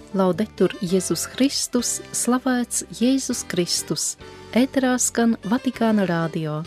Laudetur Jēzus Kristus, slavēts Jēzus Kristus. Ēterā skan Vatikāna radio.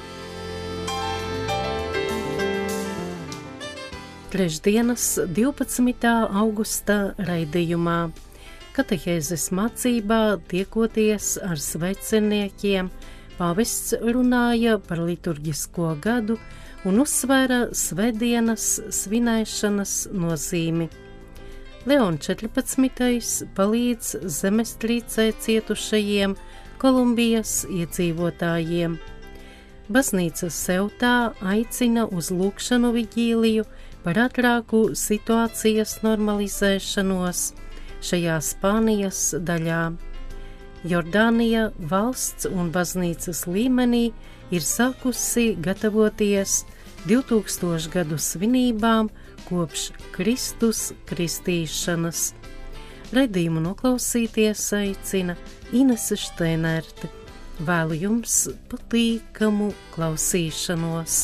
Trešdienas 12. augusta raidījumā. Katehēzes mācībā tiekoties ar sveceniekiem, pāvests runāja par liturģisko gadu un uzsvēra svētdienas svinēšanas nozīmi. Leon 14. palīdz zemestrīcē cietušajiem Kolumbijas iedzīvotājiem. Baznīca Seutā aicina uz lūgšanu vigīliju par ātrāku situācijas normalizēšanos šajā Spānijas daļā. Jordānija valsts un baznīcas līmenī ir sākusi gatavoties 2000 gadu svinībām kopš Kristus kristīšanas. Raidījumu noklausīties aicina Inese Šteinerte. Vēlu jums patīkamu klausīšanos.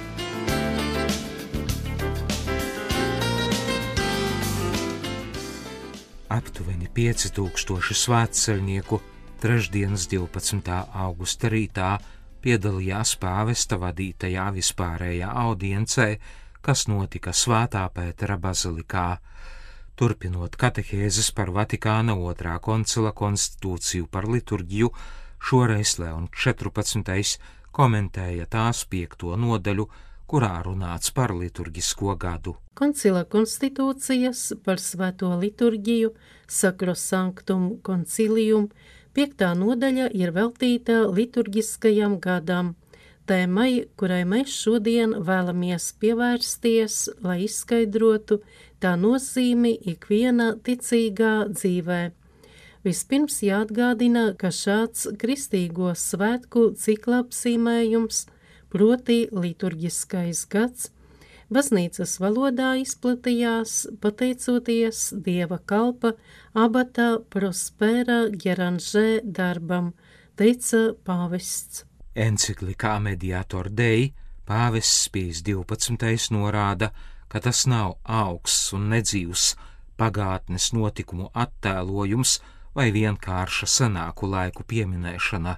Aptuveni 5000 svētceļnieku trešdienas 12. augusta rītā piedalījās pāvesta vadītajā vispārējā audiencē, kas notika Svētā Pētera bazilikā. Turpinot katehēzes par Vatikāna otrā koncila konstitūciju par liturģiju, šoreiz Leons 14. komentēja tās 5. nodaļu, kurā runāts par liturģisko gadu. Koncila konstitūcijas par svēto liturģiju Sacrosanctum Concilium 5. nodaļa ir veltīta liturģiskajam gadam, tēmai, kurai mēs šodien vēlamies pievērsties, lai izskaidrotu tā nozīmi ikviena ticīgā dzīvē. Vispirms jāatgādina, ka šāds kristīgo svētku cikla apzīmējums, proti liturģiskais gads, baznīcas valodā izplatījās pateicoties Dieva kalpa abata Prospera Geranger darbam, teica pāvests. Enciklikā Mediator Dei pāvests Pijs 12. norāda, ka tas nav augsts un nedzīvs pagātnes notikumu attēlojums vai vienkārša senāku laiku pieminēšana.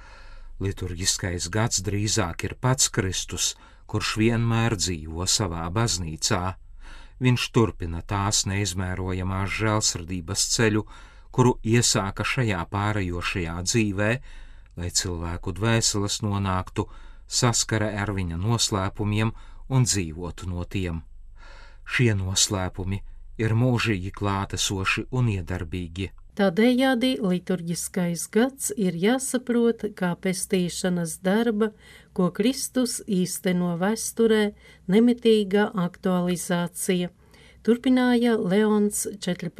Liturģiskais gads drīzāk ir pats Kristus, kurš vienmēr dzīvo savā baznīcā. Viņš turpina tās neizmērojamās žēlsirdības ceļu, kuru iesāka šajā pārējošajā dzīvē, lai cilvēku dvēseles nonāktu saskare ar viņa noslēpumiem un dzīvotu no tiem. Šie noslēpumi ir mūžīgi klātesoši un iedarbīgi. Tādējādi liturģiskais gads ir jāsaprot kā pestīšanas darba, ko Kristus īsteno vēsturē, nemitīga aktualizācija, turpināja Leons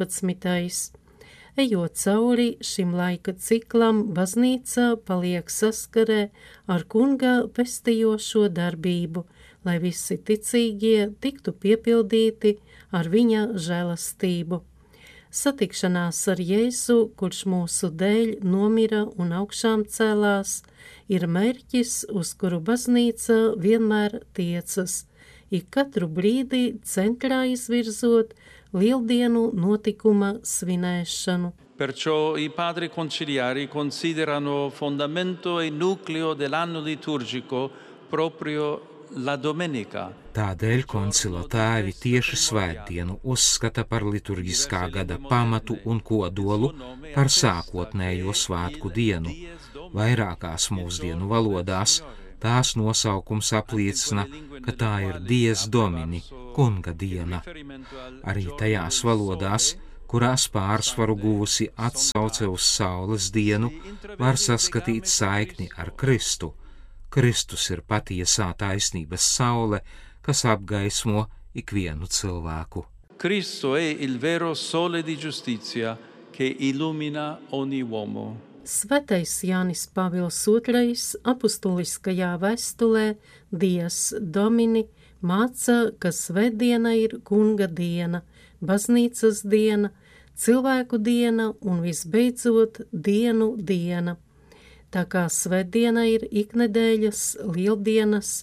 14. Ejot cauri šim laika ciklam, baznīca paliek saskarē ar kunga pestījošo darbību, lai visi ticīgie tiktu piepildīti ar viņa žēlastību. Satikšanās ar Jēzu, kurš mūsu dēļ nomira un augšām cēlās, ir mērķis, uz kuru baznīca vienmēr tiecas, ik katru brīdi centrā izvirzot lieldienu notikuma svinēšanu. Perciò i padri conciliari considerano fondamento e nucleo dell'anno liturgico proprio la domenica. Tādēļ koncila tēvi tieši svētdienu uzskata par liturģiskā gada pamatu un kodolu, par sākotnējo svētku dienu. Vairākās mūsdienu valodās tās nosaukums apliecina, ka tā ir Dies Domini, kunga diena. Arī tajās valodās, kurās pārsvaru guvusi atsauce uz saules dienu, var saskatīt saikni ar Kristu. Kristus ir patiesā taisnības saule, kas apgaismo ikvienu cilvēku. Cristo è il vero sole di giustizia che illumina ogni uomo. Svētais Jānis Pāvils II apustuliskajā vēstulē Dies Domini māca, ka svētdiena ir kunga diena, baznīcas diena, cilvēku diena un visbeidzot dienu diena. Tā kā svētdiena ir iknedēļas lieldienas,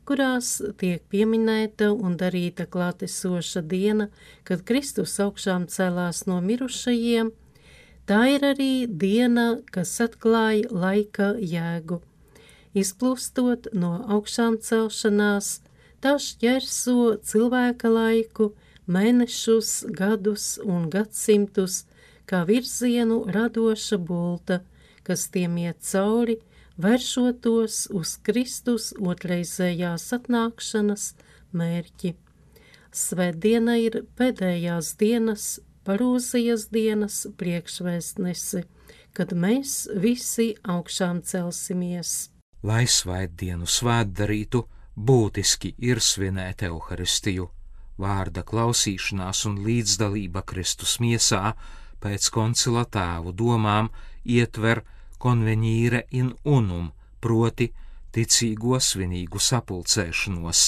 kurās tiek pieminēta un darīta klātesoša diena, kad Kristus augšām celās no mirušajiem, tā ir arī diena, kas atklāja laika jēgu. Izplūstot no augšām celšanās, tā šķērso cilvēka laiku, mēnešus, gadus un gadsimtus, kā virzienu radoša bulta, kas tiem iet cauri, vēršotos uz Kristus otrreizējās atnākšanas mērķi. Svētdiena ir pēdējās dienas, parūzijas dienas priekšvēstnese, kad mēs visi augšām celsimies. Lai svētdienu svētdarītu, būtiski ir svinēt Euharistiju. Vārda klausīšanās un līdzdalība Kristus miesā pēc koncila tēvu domām ietver konvenīre in unum, proti ticīgo svinīgu sapulcēšanos.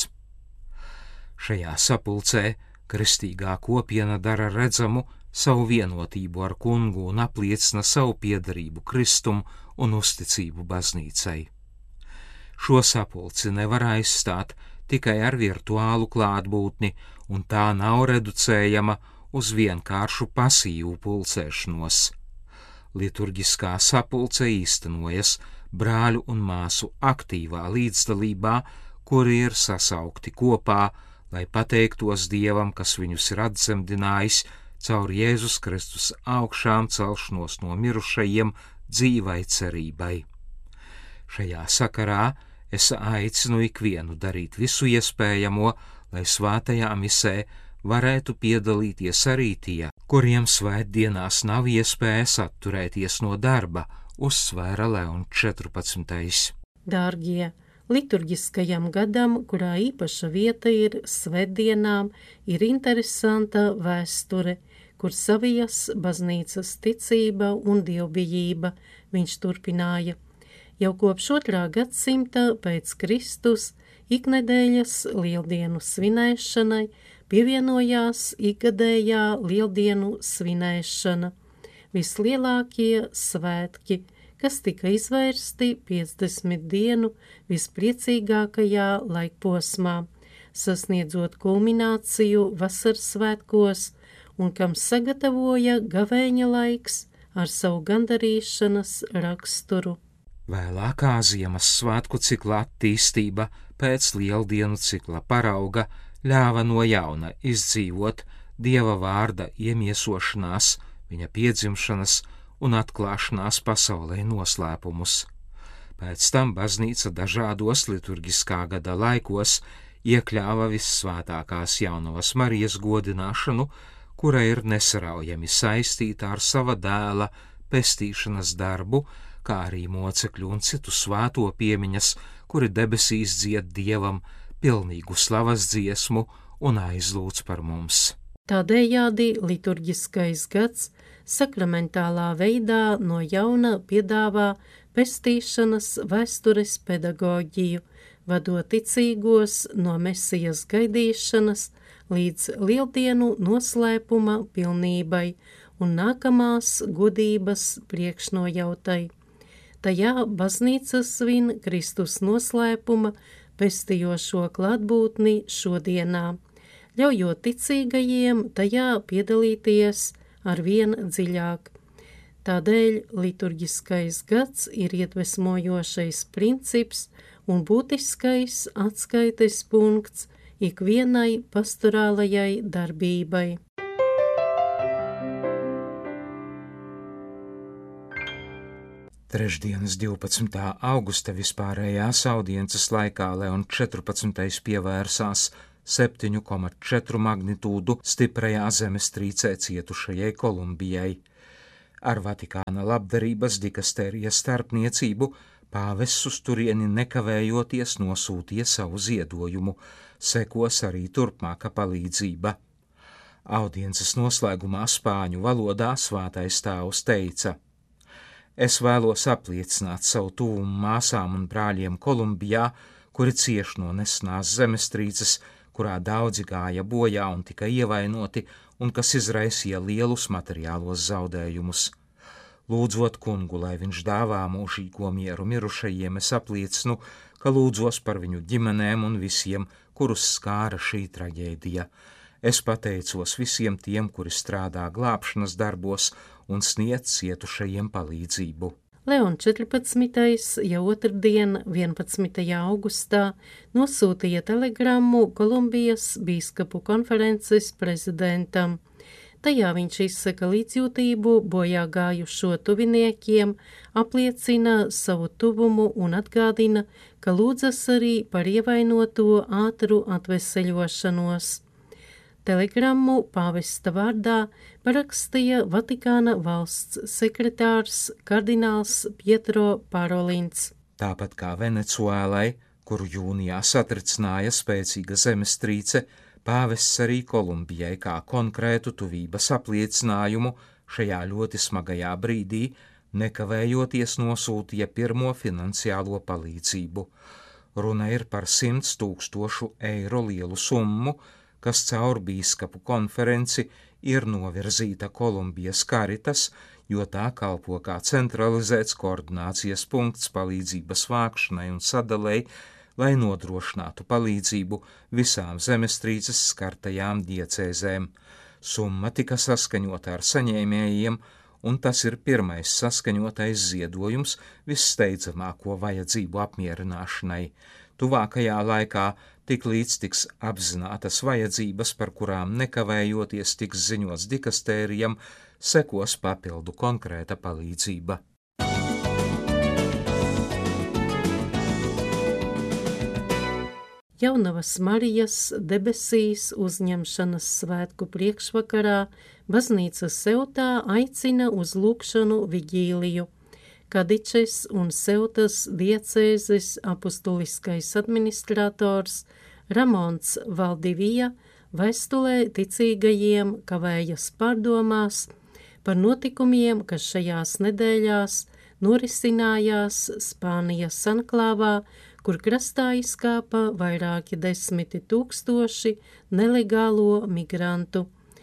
Šajā sapulcē kristīgā kopiena dara redzamu savu vienotību ar kungu un apliecina savu piederību Kristum un uzticību baznīcai. Šo sapulci nevar aizstāt tikai ar virtuālu klātbūtni, un tā nav reducējama uz vienkāršu pasīvu pulcēšanos. Liturģiskā sapulce īstenojas brāļu un māsu aktīvā līdzdalībā, kuri ir sasaukti kopā, lai pateiktos Dievam, kas viņus ir atdzemdinājis caur Jēzus Kristus augšām celšanos no mirušajiem dzīvai cerībai. Šajā sakarā es aicinu ikvienu darīt visu iespējamo, lai svētajā misē varētu piedalīties arī tie, kuriem svētdienās nav iespējas atturēties no darba, uzsvēra Leons 14. Dārgie, liturģiskajam gadam, kurā īpaša vieta ir svētdienām, ir interesanta vēsture, kur savijas baznīcas ticība un dievbijība, viņš turpināja. Jau kopš 2. gadsimta pēc Kristus iknedēļas lieldienu svinēšanai pievienojās ikgadējā lieldienu svinēšana, vislielākie svētki, kas tika izvērsti 50 dienu vispriecīgākajā laikposmā, sasniedzot kulmināciju vasaras svētkos un kam sagatavoja gavēņa laiks ar savu gandarīšanas raksturu. Vēlākā Ziemassvētku cikla attīstība pēc lieldienu cikla parauga ļāva no jauna izdzīvot Dieva vārda iemiesošanās, viņa piedzimšanas un atklāšanās pasaulē noslēpumus. Pēc tam baznīca dažādos liturģiskā gada laikos iekļāva vissvētākās Jaunavas Marijas godināšanu, kura ir nesaraujami saistīta ar sava dēla pestīšanas darbu, kā arī mocekļu un citu svēto piemiņas, kuri debesīs dzied Dievam pilnīgu slavas dziesmu un aizlūdz par mums. Tādējādi liturģiskais gads sakramentālā veidā no jauna piedāvā pestīšanas vēstures pedagoģiju, vadot ticīgos no Mesijas gaidīšanas līdz lieldienu noslēpuma pilnībai un nākamās godības priekšnojautai. Tajā baznīca svin Kristus noslēpuma pestījošo klātbūtni šodienā, ļaujot ticīgajiem tajā piedalīties arvien dziļāk. Tādēļ liturģiskais gads ir iedvesmojošais princips un būtiskais atskaites punkts ikvienai pastorālajai darbībai. Trešdienas 12. augusta vispārējās audiences laikā Leons 14. pievērsās 7,4 magnitūdu stiprajā zemestrīcē cietušajai Kolumbijai. Ar Vatikāna labdarības dikastērijas starpniecību pāvests uz turieni nekavējoties nosūtīja savu ziedojumu, sekos arī turpmāka palīdzība. Audiences noslēgumā spāņu valodā svētais tēvs teica: Es vēlos apliecināt savu tuvumu māsām un brāļiem Kolumbijā, kuri cieš no nesenās zemestrīces, kurā daudzi gāja bojā un tika ievainoti, un kas izraisīja lielus materiālos zaudējumus. Lūdzot kungu, lai viņš dāvā mūžīgo mieru mirušajiem, es apliecinu, ka lūdzos par viņu ģimenēm un visiem, kurus skāra šī traģēdija. Es pateicos visiem tiem, kuri strādā glābšanas darbos un sniedz cietušajiem palīdzību. Leon 14. jau otrdien, 11. augustā, nosūtīja telegrammu Kolumbijas bīskapu konferences prezidentam. Tajā viņš izsaka līdzjūtību bojā gājušo tuviniekiem, apliecina savu tuvumu un atgādina, ka lūdzas arī par ievainoto ātru atveseļošanos. Telegrammu pāvesta vārdā parakstīja Vatikāna valsts sekretārs kardināls Pietro Parolins. Tāpat kā Venecuēlai, kuru jūnijā satricināja spēcīga zemestrīce, pāvests arī Kolumbijai kā konkrētu tuvības apliecinājumu šajā ļoti smagajā brīdī, nekavējoties nosūtīja pirmo finansiālo palīdzību. Runa ir par 100 000 eiro lielu summu, kas caur bīskapu konferenci ir novirzīta Kolumbijas Caritas, jo tā kalpo kā centralizēts koordinācijas punkts palīdzības vākšanai un sadalei, lai nodrošinātu palīdzību visām zemestrīces skartajām diecēzēm. Summa tika saskaņota ar saņēmējiem, un tas ir pirmais saskaņotais ziedojums vissteidzamāko vajadzību apmierināšanai. Tuvākajā laikā tiklīdz tiks apzinātas vajadzības, par kurām nekavējoties tiks ziņots dikastērijam, sekos papildu konkrēta palīdzība. Jaunavas Marijas debesīs uzņemšanas svētku priekšvakarā baznīca Seutā aicina uz lūgšanu vigīliju. Kadičes un Seutas diecēzes apustuliskais administrators Ramons Valdivija vēstulē ticīgajiem kavējas pārdomās par notikumiem, kas šajās nedēļās norisinājās Spānijas anklāvā, kur krastā izkāpa vairāki 10 000 nelegālo migrantu.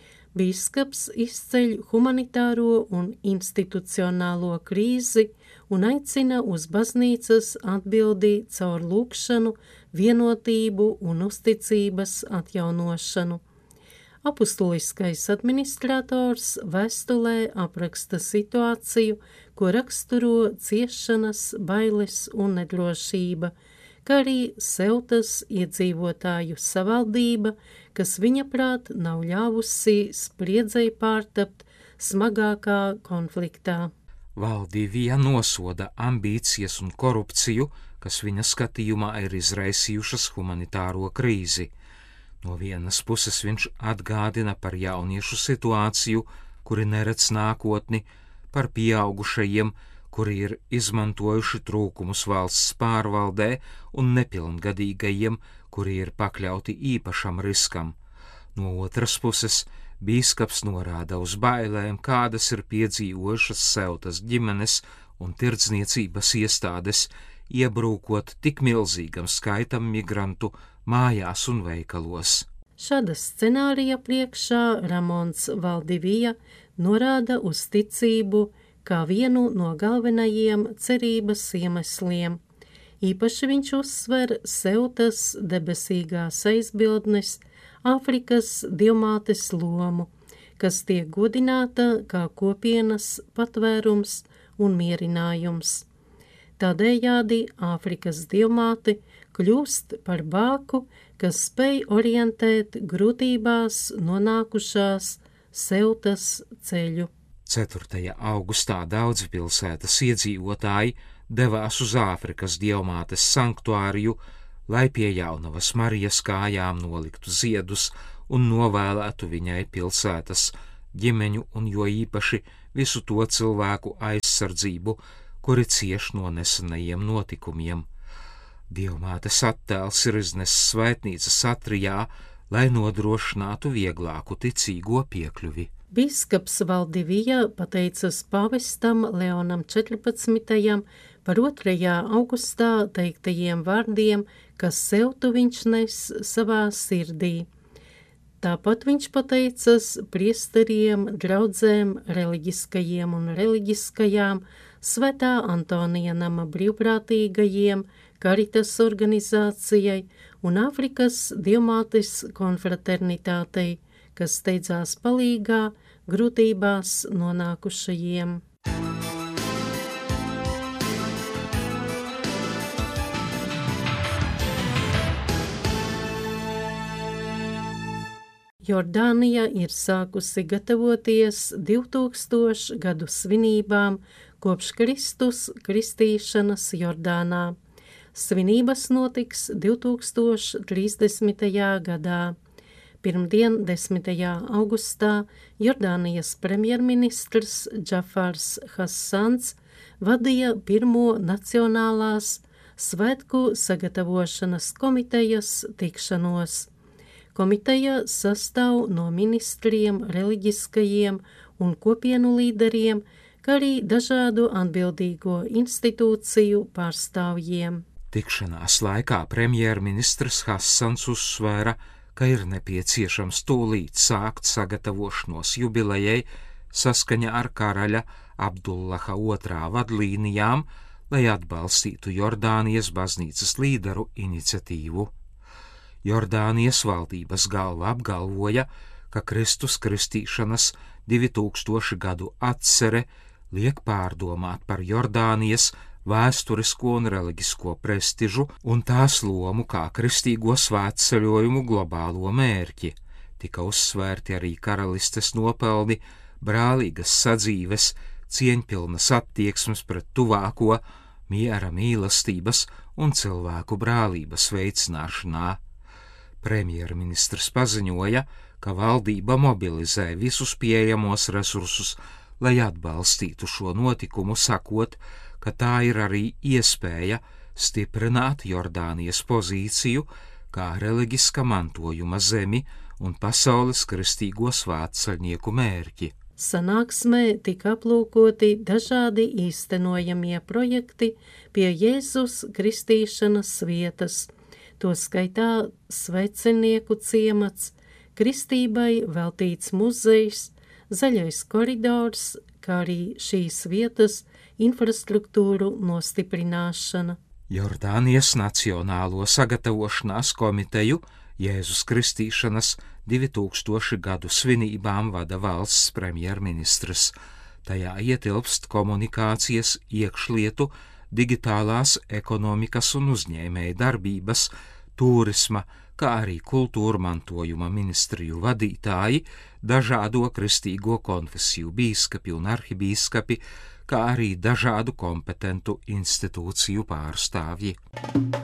Bīskaps izceļ humanitāro un institucionālo krīzi un aicina uz baznīcas atbildi caur lūgšanu, vienotību un uzticības atjaunošanu. Apustuliskais administrators vēstulē apraksta situāciju, ko raksturo ciešanas, bailes un nedrošība, kā arī Seutas iedzīvotāju savaldība, kas viņa prāt nav ļāvusi spriedzei pārtapt smagākā konfliktā. Valdivija nosoda ambīcijas un korupciju, kas viņa skatījumā ir izraisījušas humanitāro krīzi. No vienas puses viņš atgādina par jauniešu situāciju, kuri neredz nākotni, par pieaugušajiem, kuri ir izmantojuši trūkumus valsts pārvaldē, un nepilngadīgajiem, kuri ir pakļauti īpašam riskam. No otras puses, bīskaps norāda uz bailēm, kādas ir piedzīvojušas Seutas ģimenes un tirdzniecības iestādes, iebrūkot tik milzīgam skaitam migrantu mājās un veikalos. Šāda scenārija priekšā Ramons Valdivija norāda uz ticību kā vienu no galvenajiem cerības iemesliem. Īpaši viņš uzsver Seutas debesīgās aizbildnes Āfrikas dievmātes lomu, kas tiek godināta kā kopienas patvērums un mierinājums. Tādējādi Āfrikas dievmāte kļūst par bāku, kas spēj orientēt grūtībās nonākušās Seutas ceļu. 4. augustā daudzi pilsētas iedzīvotāji devās uz Āfrikas dievmātes sanktuāriju, lai pie Jaunavas Marijas kājām noliktu ziedus un novēlētu viņai pilsētas, ģimeņu un jo īpaši visu to cilvēku aizsardzību, kuri cieš no nesenajiem notikumiem. Dievmātes attēls ir iznesis svētnīcas atrijā, lai nodrošinātu vieglāku ticīgo piekļuvi. Bīskaps Valdivija pateicas pāvestam Leonam 14. par 2. augustā teiktajiem vārdiem, kas Seutu viņš nes savā sirdī. Tāpat viņš pateicas priesteriem, draudzēm, reliģiskajiem un reliģiskajām, Svētā Antonija nama brīvprātīgajiem, Karitas organizācijai un Āfrikas Dievmātes konfraternitātei, kas steidzās palīgā grūtībās nonākušajiem. Jordānija ir sākusi gatavoties 2000 gadu svinībām kopš Kristus kristīšanas Jordānā. Svinības notiks 2030. gadā. Pirmdien, 10. augustā, Jordānijas premjerministrs Džafars Hassans vadīja pirmo nacionālās svētku sagatavošanas komitejas tikšanos. Komiteja sastāv no ministriem, reliģiskajiem un kopienu līderiem, kā arī dažādu atbildīgo institūciju pārstāvjiem. Tikšanās laikā premjerministrs Hassans uzsvēra, ka ir nepieciešams tūlīt sākt sagatavošanos jubilejai saskaņa ar karaļa Abdullaha II vadlīnijām, lai atbalstītu Jordānijas baznīcas līderu iniciatīvu. Jordānijas valdības galva apgalvoja, ka Kristus kristīšanas 2000 gadu atcere liek pārdomāt par Jordānijas vēsturisko un reliģisko prestižu un tās lomu kā kristīgo svētceļojumu globālo mērķi. Tika uzsvērti arī karalistes nopelni, brālīgas sadzīves, cieņpilnas attieksmes pret tuvāko, miera, mīlestības un cilvēku brālības veicināšanā. Premjerministrs paziņoja, ka valdība mobilizē visus pieejamos resursus, lai atbalstītu šo notikumu, sakot, ka tā ir arī iespēja stiprināt Jordānijas pozīciju kā reliģiska mantojuma zemi un pasaules kristīgo svētceļnieku mērķi. Sanāksmē tika aplūkoti dažādi īstenojamie projekti pie Jēzus kristīšanas vietas, to skaitā svecenieku ciemats, kristībai veltīts muzejs, zaļais koridors, kā arī šīs vietas infrastruktūru nostiprināšana. Jordānijas Nacionālo sagatavošanās komiteju Jēzus kristīšanas 2000 gadu svinībām vada valsts premjerministrs. Tajā ietilpst komunikācijas, iekšlietu, digitālās ekonomikas un uzņēmēja darbības, turisma, kā arī kultūra mantojuma ministriju vadītāji, dažādo kristīgo konfesiju bīskapi un arhibīskapi, kā arī dažādu kompetentu institūciju pārstāvji.